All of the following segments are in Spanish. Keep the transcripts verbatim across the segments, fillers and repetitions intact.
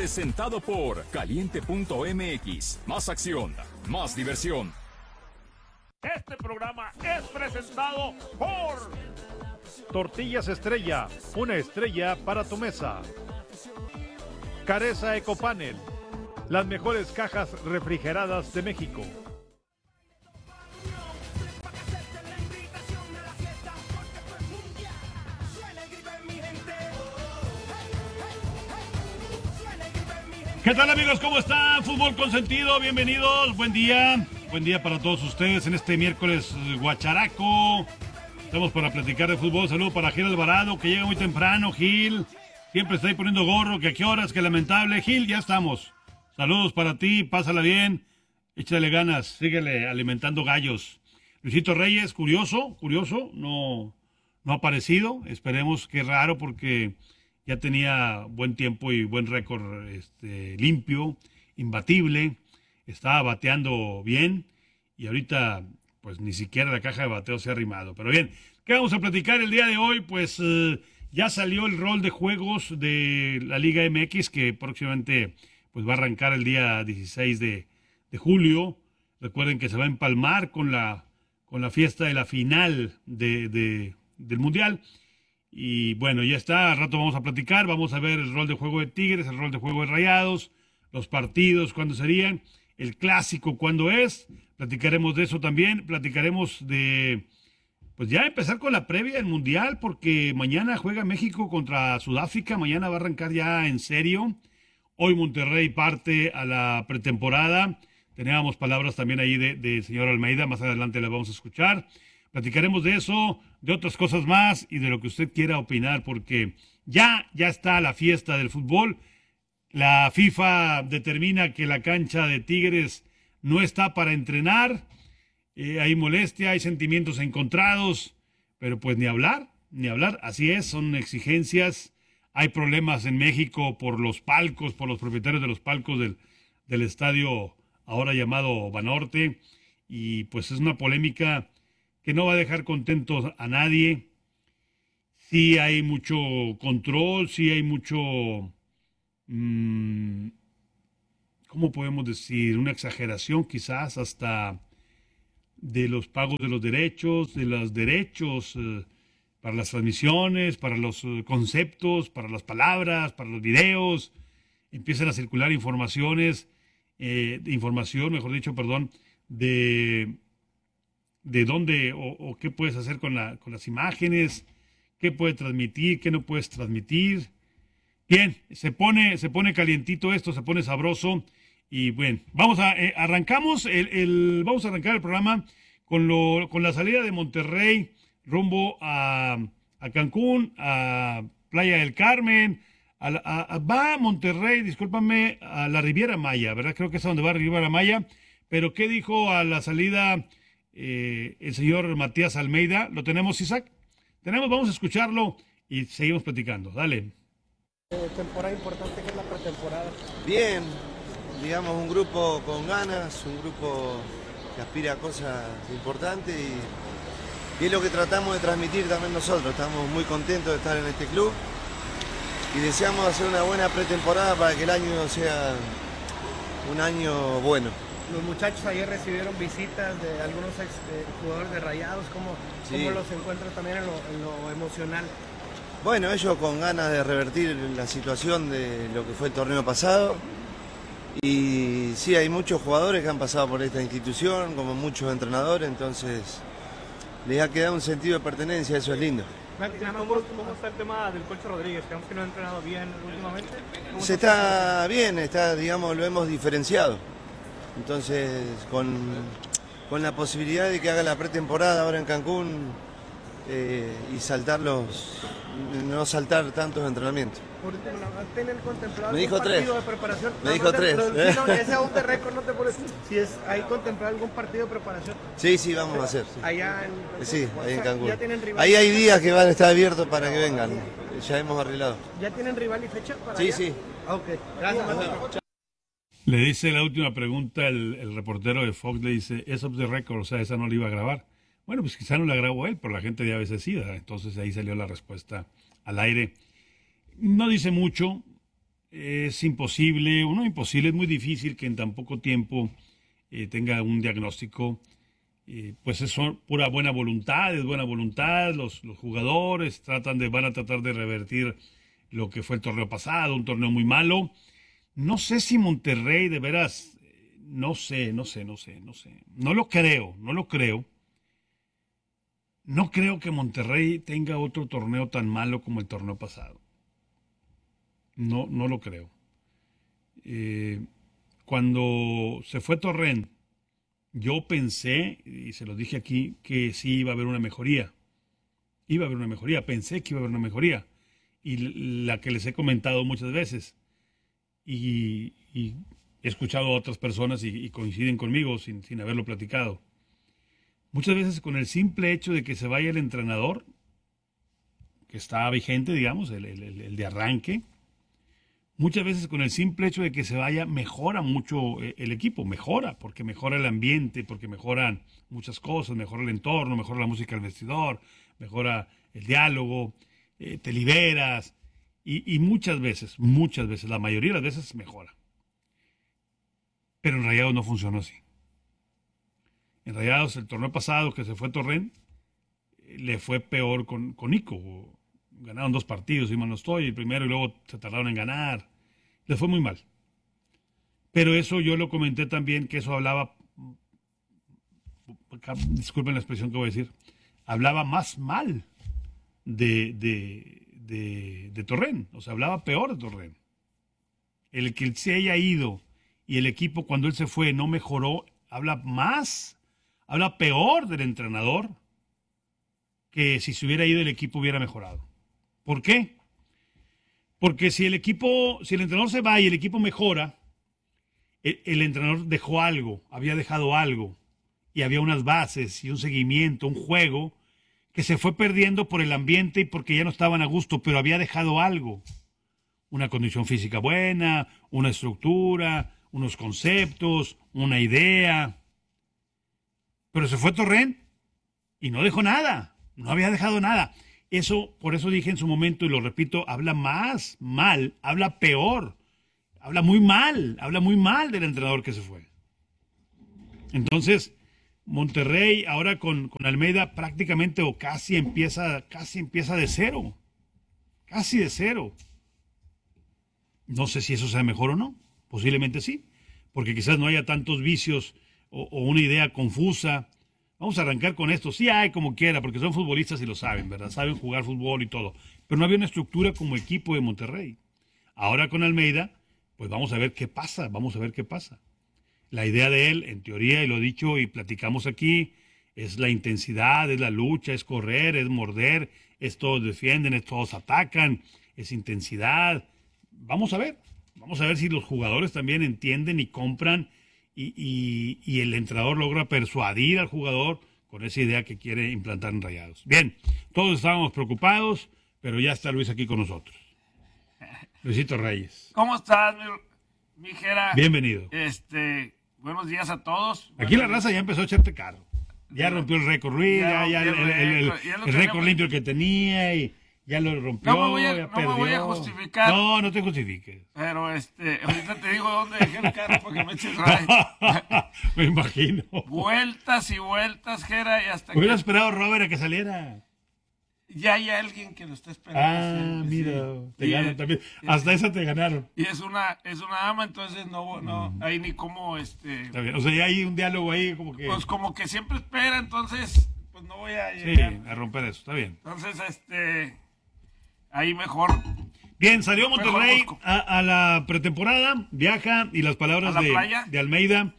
Presentado por Caliente punto M X. Más acción, más diversión. Este programa es presentado por Tortillas Estrella, una estrella para tu mesa. Careza Ecopanel, las mejores cajas refrigeradas de México. ¿Qué tal, amigos? ¿Cómo están? Fútbol Consentido, bienvenidos, buen día. Buen día para todos ustedes en este miércoles guacharaco. Estamos para platicar de fútbol. Saludo para Gil Alvarado, que llega muy temprano. Gil, siempre está ahí poniendo gorro, que a qué horas, que lamentable. Gil, ya estamos. Saludos para ti, pásala bien, échale ganas, síguele alimentando gallos. Luisito Reyes, curioso, curioso, no, no ha aparecido. Esperemos, que raro, porque ya tenía buen tiempo y buen récord, este, limpio, imbatible. Estaba bateando bien y ahorita pues ni siquiera la caja de bateo se ha arrimado. Pero bien, ¿qué vamos a platicar el día de hoy? Pues eh, ya salió el rol de juegos de la Liga M X, que próximamente pues va a arrancar el día dieciséis de, de julio. Recuerden que se va a empalmar con la, con la fiesta de la final de, de, del Mundial. Y bueno, ya está, al rato vamos a platicar, vamos a ver el rol de juego de Tigres, el rol de juego de Rayados, los partidos, cuándo serían, el clásico, cuándo es, platicaremos de eso también, platicaremos de, pues ya empezar con la previa del Mundial, porque mañana juega México contra Sudáfrica, mañana va a arrancar ya en serio, hoy Monterrey parte a la pretemporada, teníamos palabras también ahí de, de señor Almeida, más adelante las vamos a escuchar. Platicaremos de eso, de otras cosas más y de lo que usted quiera opinar, porque ya, ya está la fiesta del fútbol. La FIFA determina que la cancha de Tigres no está para entrenar. Eh, hay molestia, hay sentimientos encontrados, pero pues ni hablar, ni hablar. Así es, son exigencias. Hay problemas en México por los palcos, por los propietarios de los palcos del, del estadio ahora llamado Banorte. Y pues es una polémica que no va a dejar contentos a nadie. Sí hay mucho control, sí hay mucho, mmm, ¿cómo podemos decir? Una exageración quizás hasta de los pagos de los derechos, de los derechos eh, para las transmisiones, para los eh, conceptos, para las palabras, para los videos. Empiezan a circular informaciones, eh, información, mejor dicho, perdón, de... de dónde o, o qué puedes hacer con, la, con las imágenes, qué puedes transmitir, qué no puedes transmitir. Bien, se pone, se pone calientito esto, se pone sabroso. Y bueno, vamos a, eh, arrancamos el, el, vamos a arrancar el programa con, lo, con la salida de Monterrey rumbo a, a Cancún, a Playa del Carmen, a, a, a, va a Monterrey, discúlpame, a la Riviera Maya, ¿verdad? Creo que es a donde va Riviera Maya. Pero ¿qué dijo a la salida Eh, el señor Matías Almeida? ¿Lo tenemos, Isaac? Tenemos, vamos a escucharlo y seguimos platicando. Dale. Eh, temporada importante que es la pretemporada. Bien, digamos un grupo con ganas, un grupo que aspira a cosas importantes y, y es lo que tratamos de transmitir también nosotros. Estamos muy contentos de estar en este club y deseamos hacer una buena pretemporada para que el año sea un año bueno. Los muchachos ayer recibieron visitas de algunos ex eh, jugadores de Rayados. ¿Cómo, sí. ¿Cómo los encuentran también en lo, en lo emocional? Bueno, ellos con ganas de revertir la situación de lo que fue el torneo pasado. Y sí, hay muchos jugadores que han pasado por esta institución, como muchos entrenadores, entonces les ha quedado un sentido de pertenencia, eso es lindo. ¿Cómo, ¿Cómo está el tema del Coach Rodríguez? Creemos que no ha entrenado bien últimamente. Se está bien, está, digamos, lo hemos diferenciado. Entonces, con, con la posibilidad de que haga la pretemporada ahora en Cancún eh, y saltar los, no saltar tantos entrenamientos. Por último, ¿tienen contemplado Me dijo algún partido tres. de preparación? Me no, dijo no te, tres. No, ¿eh? no, ese aún de récord no te pones. Si es, ¿hay contemplado algún partido de preparación? Sí, sí, vamos a hacer. Sí. Allá en Cancún. Sí, ahí en Cancún. ¿Ya tienen rival? Ahí hay días que van a estar abiertos para que vengan. Ya hemos arreglado. ¿Ya tienen rival y fecha para Sí, allá? sí. Ah, ok. Gracias, Mateo. Le dice la última pregunta el, el reportero de Fox, le dice, es off the record, o sea, esa no la iba a grabar. Bueno, pues quizá no la grabó él, pero la gente ya a veces sí, ¿verdad? Entonces ahí salió la respuesta al aire. No dice mucho, es imposible, uno imposible, es muy difícil que en tan poco tiempo eh, tenga un diagnóstico. Eh, pues es pura buena voluntad, es buena voluntad, los, los jugadores tratan de, van a tratar de revertir lo que fue el torneo pasado, un torneo muy malo. No sé si Monterrey de veras, no sé, no sé, no sé, no sé, no lo creo, no lo creo. No creo que Monterrey tenga otro torneo tan malo como el torneo pasado. No, no lo creo. Eh, cuando se fue Torrent, yo pensé, y se lo dije aquí, que sí iba a haber una mejoría. Iba a haber una mejoría, pensé que iba a haber una mejoría. Y la que les he comentado muchas veces. Y, y he escuchado a otras personas y, y coinciden conmigo sin, sin haberlo platicado. Muchas veces con el simple hecho de que se vaya el entrenador, que está vigente, digamos, el, el, el de arranque, muchas veces con el simple hecho de que se vaya, mejora mucho el equipo, mejora, porque mejora el ambiente, porque mejoran muchas cosas, mejora el entorno, mejora la música del vestidor, mejora el diálogo, eh, te liberas, y, y muchas veces, muchas veces, la mayoría de las veces mejora. Pero en Rayados no funcionó así. En Rayados, el torneo pasado que se fue Torrent, le fue peor con, con Nico. Ganaron dos partidos, si mal no estoy, el primero y luego se tardaron en ganar. Les fue muy mal. Pero eso yo lo comenté también, que eso hablaba, disculpen la expresión que voy a decir, hablaba más mal de, de, de, de Torrent, o sea, hablaba peor de Torrent. El que se haya ido y el equipo cuando él se fue no mejoró, habla más, habla peor del entrenador que si se hubiera ido el equipo hubiera mejorado. ¿Por qué? Porque si el equipo, si el entrenador se va y el equipo mejora, el, el entrenador dejó algo, había dejado algo, y había unas bases y un seguimiento, un juego, que se fue perdiendo por el ambiente y porque ya no estaban a gusto, pero había dejado algo. Una condición física buena, una estructura, unos conceptos, una idea. Pero se fue Torrent y no dejó nada, no había dejado nada. Eso, por eso dije en su momento, y lo repito, habla más mal, habla peor, habla muy mal, habla muy mal del entrenador que se fue. Entonces, Monterrey ahora con, con Almeida prácticamente o casi empieza, casi empieza de cero, casi de cero. No sé si eso sea mejor o no, posiblemente sí, porque quizás no haya tantos vicios o, o una idea confusa. Vamos a arrancar con esto. Sí hay como quiera, porque son futbolistas y lo saben, ¿verdad? Saben jugar fútbol y todo. Pero no había una estructura como equipo de Monterrey. Ahora con Almeida, pues vamos a ver qué pasa, vamos a ver qué pasa. La idea de él, en teoría, y lo he dicho y platicamos aquí, es la intensidad, es la lucha, es correr, es morder, es todos defienden, es todos atacan, es intensidad. Vamos a ver, vamos a ver si los jugadores también entienden y compran Y, y, y el entrenador logra persuadir al jugador con esa idea que quiere implantar en Rayados. Bien, todos estábamos preocupados, pero ya está Luis aquí con nosotros. Luisito Reyes. ¿Cómo estás, mi, mi Jera? Bienvenido. Este, buenos días a todos. Aquí la raza ya empezó a echarte carro. Ya rompió el récord Ruiz, ya, ya, ya el, el, el, el, el récord limpio que tenía y ya lo rompió, no me voy a, ya no perdió. me voy a justificar. No, no te justifiques. Pero este, ahorita te digo dónde dejé el carro para que me eches ray. Me imagino. Vueltas y vueltas, Jera, y hasta Hubiera que... esperado a Robert a que saliera. Ya hay alguien que lo está esperando. Ah, sí, mira, sí. te Y, ganan también. y, Hasta esa te ganaron. Y es una, es una dama, entonces no, no, mm. hay ni cómo, este... Está bien. O sea, ya hay un diálogo ahí como que... Pues como que siempre espera, entonces, pues no voy a llegar. Sí, a romper eso, está bien. Entonces, este... ahí mejor. Bien, salió Monterrey a, a la pretemporada, viaja, y las palabras de, de Almeida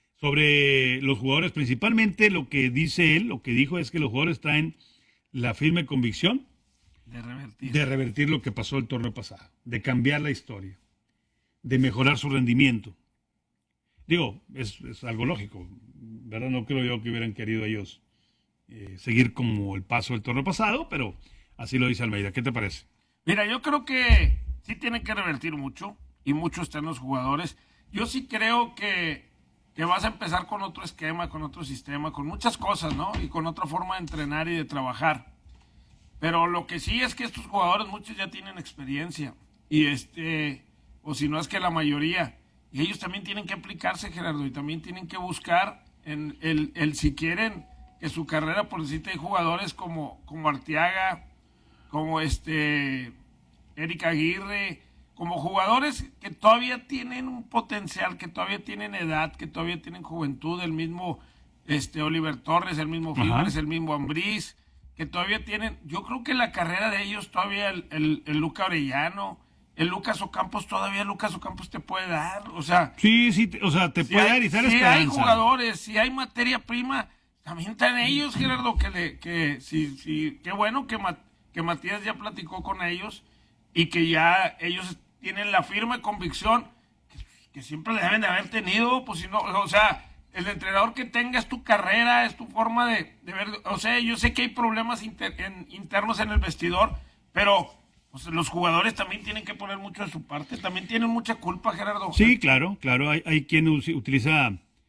sobre los jugadores, principalmente lo que dice él, lo que dijo es que los jugadores traen la firme convicción de revertir. de revertir lo que pasó el torneo pasado, de cambiar la historia, de mejorar su rendimiento. Digo, es, es algo lógico, ¿verdad? No creo yo que hubieran querido ellos eh, seguir como el paso del torneo pasado, pero así lo dice Almeida. ¿Qué te parece? Mira, yo creo que sí tienen que revertir mucho, y mucho están los jugadores. Yo sí creo que, que vas a empezar con otro esquema, con otro sistema, con muchas cosas, ¿no? Y con otra forma de entrenar y de trabajar. Pero lo que sí es que estos jugadores, muchos ya tienen experiencia. Y este, o si no es que la mayoría. Y ellos también tienen que aplicarse, Gerardo, y también tienen que buscar en el, el si quieren que su carrera, por decirte, hay jugadores como, como Arteaga, como este Eric Aguirre, como jugadores que todavía tienen un potencial, que todavía tienen edad, que todavía tienen juventud, el mismo este Oliver Torres, el mismo Fibres, el mismo Ambriz, que todavía tienen, yo creo que la carrera de ellos todavía, el, el, el Luca Orellano, el Lucas Ocampos, todavía Lucas Ocampos te puede dar, o sea... Sí, sí, o sea, te si puede hay, dar y sale si esperanza. hay jugadores, si hay materia prima, también están ellos, Gerardo, que le, que sí, sí, qué bueno que, que Matías ya platicó con ellos y que ya ellos tienen la firme convicción que, que siempre le deben de haber tenido, pues si no, o sea, el entrenador que tenga es tu carrera, es tu forma de, de ver, o sea, yo sé que hay problemas inter, en, internos en el vestidor, pero... Pues los jugadores también tienen que poner mucho de su parte, también tienen mucha culpa, Gerardo. Sí, claro, claro. Hay, hay quien utiliza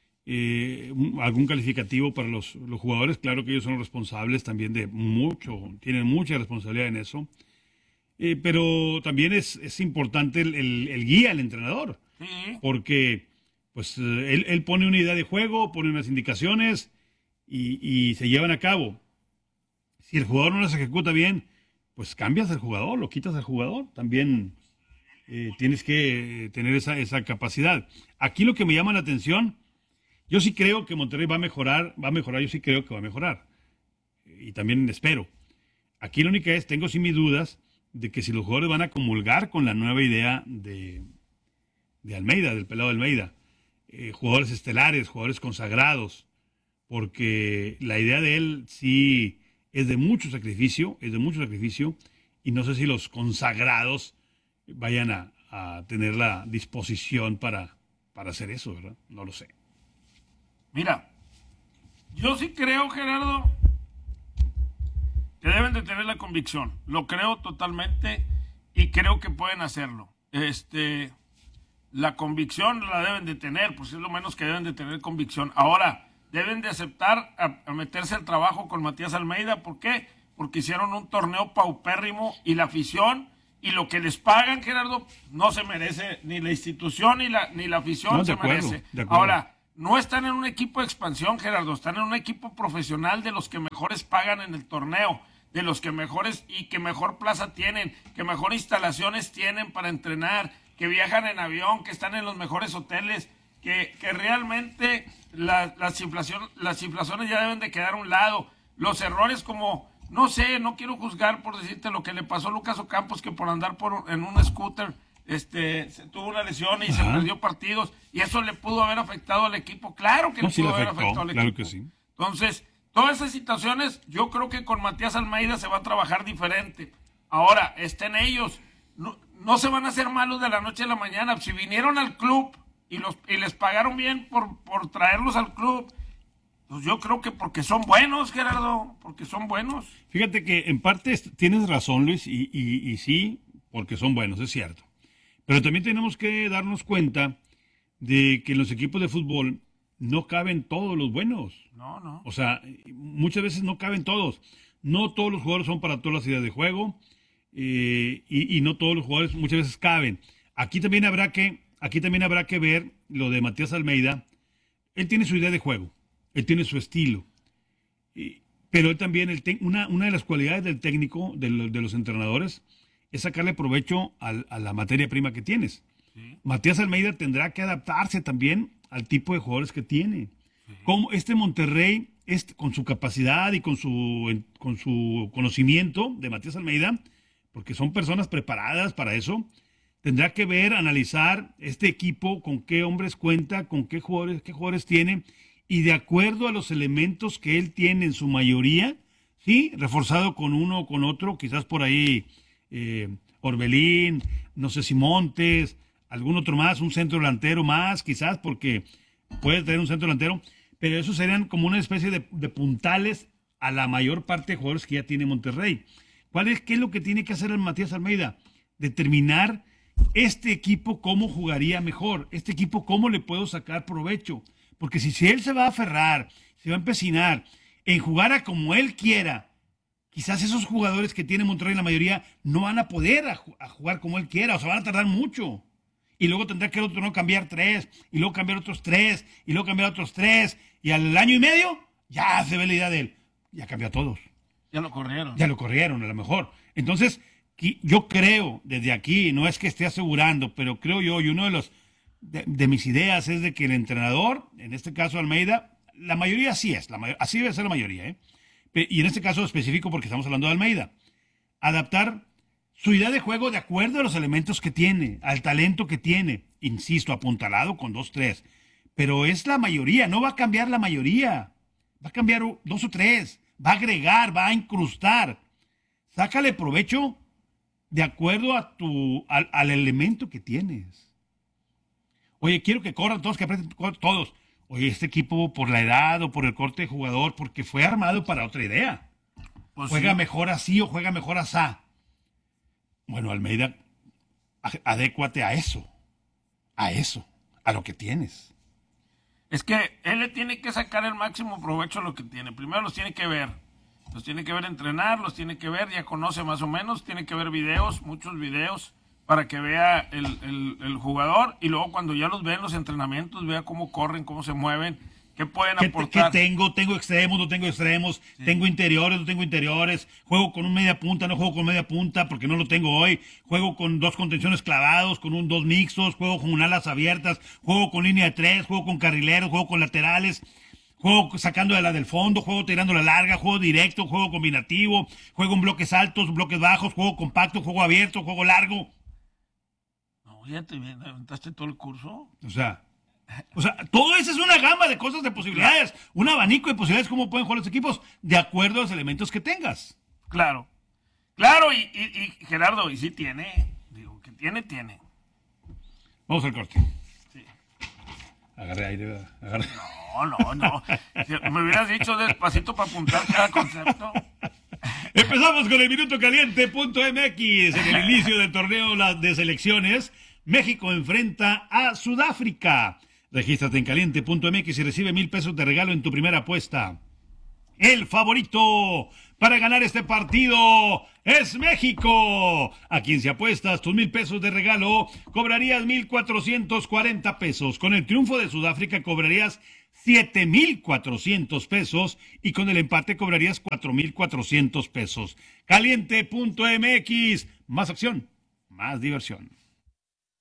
eh, un, algún calificativo para los, los jugadores. Claro que ellos son responsables también de mucho, tienen mucha responsabilidad en eso. Eh, pero también es, es importante el, el, el guía, el entrenador. Sí. Porque pues él, él pone una idea de juego, pone unas indicaciones y, y se llevan a cabo. Si el jugador no las ejecuta bien, pues cambias al jugador, lo quitas al jugador. También eh, tienes que tener esa, esa capacidad. Aquí lo que me llama la atención, yo sí creo que Monterrey va a mejorar, va a mejorar, yo sí creo que va a mejorar. Y también espero. Aquí la única es, tengo sí mis dudas de que si los jugadores van a comulgar con la nueva idea de, de Almeida, del pelado de Almeida. Eh, jugadores estelares, jugadores consagrados, porque la idea de él sí... es de mucho sacrificio, es de mucho sacrificio, y no sé si los consagrados vayan a, a tener la disposición para, para hacer eso, ¿verdad? No lo sé. Mira, yo sí creo, Gerardo, que deben de tener la convicción. Lo creo totalmente y creo que pueden hacerlo. Este, la convicción la deben de tener, pues es lo menos que deben de tener convicción. Ahora, deben de aceptar a, a meterse al trabajo con Matías Almeida. ¿Por qué? Porque hicieron un torneo paupérrimo y la afición y lo que les pagan, Gerardo, no se merece ni la institución ni la, ni la afición no, se acuerdo, merece. de acuerdo. Ahora, no están en un equipo de expansión, Gerardo, están en un equipo profesional de los que mejores pagan en el torneo, de los que mejores y que mejor plaza tienen, que mejor instalaciones tienen para entrenar, que viajan en avión, que están en los mejores hoteles, que, que realmente la, las, inflación, las inflaciones ya deben de quedar a un lado. Los errores como, no sé, no quiero juzgar por decirte lo que le pasó a Lucas Ocampos, que por andar por en un scooter este, se tuvo una lesión y Ajá. se perdió partidos, y eso le pudo haber afectado al equipo. Claro que no, le sí pudo le haber afectó, afectado al claro equipo. Que sí. Entonces, todas esas situaciones, yo creo que con Matías Almeida se va a trabajar diferente. Ahora, estén ellos, no, no se van a hacer malos de la noche a la mañana. Si vinieron al club y, los, y les pagaron bien por, por traerlos al club, pues yo creo que porque son buenos, Gerardo, porque son buenos. Fíjate que en parte tienes razón, Luis, y, y, y sí, porque son buenos, es cierto. Pero también tenemos que darnos cuenta de que en los equipos de fútbol no caben todos los buenos. No, no. O sea, muchas veces no caben todos. No todos los jugadores son para todas las ideas de juego, eh, y, y no todos los jugadores muchas veces caben. Aquí también habrá que, aquí también habrá que ver lo de Matías Almeida. Él tiene su idea de juego, él tiene su estilo, y, pero él también, el te, una, una de las cualidades del técnico, de, lo, de los entrenadores, es sacarle provecho al, a la materia prima que tienes. Sí. Matías Almeida tendrá que adaptarse también al tipo de jugadores que tiene. Sí. Como este Monterrey, este, con su capacidad y con su, con su conocimiento de Matías Almeida, porque son personas preparadas para eso, tendrá que ver, analizar este equipo, con qué hombres cuenta, con qué jugadores, qué jugadores tiene, y de acuerdo a los elementos que él tiene en su mayoría, sí, reforzado con uno o con otro, quizás por ahí eh, Orbelín, no sé si Montes, algún otro más, un centro delantero más, quizás, porque puede tener un centro delantero, pero esos serían como una especie de, de puntales a la mayor parte de jugadores que ya tiene Monterrey. ¿Cuál es, qué es lo que tiene que hacer el Matías Almeida? Determinar este equipo cómo jugaría mejor, este equipo cómo le puedo sacar provecho, porque si, si él se va a aferrar, se va a empecinar en jugar a como él quiera, quizás esos jugadores que tiene Monterrey, la mayoría, no van a poder a, a jugar como él quiera, o sea, van a tardar mucho. y luego tendrá que el otro no cambiar tres, y luego cambiar otros tres, y luego cambiar otros tres, y al año y medio ya se ve la idea de él. Ya cambió a todos. Ya lo corrieron. Ya lo corrieron, a lo mejor. Entonces, yo creo, desde aquí, no es que esté asegurando, pero creo yo, y uno de los de, de mis ideas es de que el entrenador, en este caso Almeida, la mayoría así es, la mayor, así debe ser la mayoría, ¿eh? Y en este caso específico, porque estamos hablando de Almeida, adaptar su idea de juego de acuerdo a los elementos que tiene, al talento que tiene, insisto, apuntalado con dos, tres, pero es la mayoría, no va a cambiar la mayoría, va a cambiar dos o tres, va a agregar, va a incrustar, sácale provecho de acuerdo a tu, al, al elemento que tienes. Oye, quiero que corran todos, que aprieten todos. Oye, este equipo por la edad o por el corte de jugador, porque fue armado para otra idea. Pues juega sí. mejor así o juega mejor asá. Bueno, Almeida, adécuate a eso, a eso, a lo que tienes. Es que él le tiene que sacar el máximo provecho a lo que tiene. Primero los tiene que ver. Los tiene que ver entrenar, los tiene que ver, ya conoce más o menos, tiene que ver videos, muchos videos, para que vea el, el, el jugador, y luego cuando ya los ve en los entrenamientos, vea cómo corren, cómo se mueven, qué pueden ¿Qué, aportar. ¿Qué tengo? ¿Tengo extremos? ¿No tengo extremos? Sí. ¿Tengo interiores? ¿No tengo interiores? ¿Juego con un media punta? ¿No juego con media punta? Porque no lo tengo hoy. ¿Juego con dos contenciones clavados? ¿Con un dos mixtos? ¿Juego con alas abiertas? ¿Juego con línea de tres? ¿Juego con carrileros? ¿Juego con laterales? Juego sacando de la del fondo, juego tirando la larga, juego directo, juego combinativo, juego en bloques altos, bloques bajos, juego compacto, juego abierto, juego largo. No, ya te aventaste todo el curso. O sea, o sea, todo eso es una gama de cosas, de posibilidades, claro. Un abanico de posibilidades, cómo pueden jugar los equipos, de acuerdo a los elementos que tengas. Claro, claro, y, y, y Gerardo, y sí tiene, digo, que tiene, tiene. Vamos al corte. Sí. Agarré aire, agarré. No, no, no. Si me hubieras dicho despacito para apuntar cada concepto. Empezamos con el minuto caliente punto m x. En el inicio del torneo de selecciones, México enfrenta a Sudáfrica. Regístrate en caliente punto m x y recibe mil pesos de regalo en tu primera apuesta. El favorito para ganar este partido es México. A quien si apuestas tus mil pesos de regalo, cobrarías mil cuatrocientos cuarenta pesos. Con el triunfo de Sudáfrica cobrarías siete mil cuatrocientos pesos y con el empate cobrarías cuatro mil cuatrocientos pesos. caliente punto m x, más acción, más diversión.